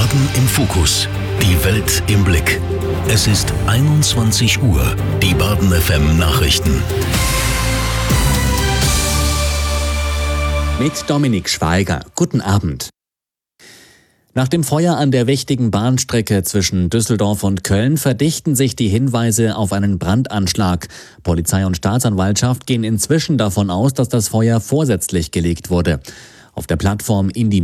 Baden im Fokus. Die Welt im Blick. Es ist 21 Uhr. Die Baden FM Nachrichten. Mit Dominik Schweiger. Guten Abend. Nach dem Feuer an der wichtigen Bahnstrecke zwischen Düsseldorf und Köln verdichten sich die Hinweise auf einen Brandanschlag. Polizei und Staatsanwaltschaft gehen inzwischen davon aus, dass das Feuer vorsätzlich gelegt wurde. Auf der Plattform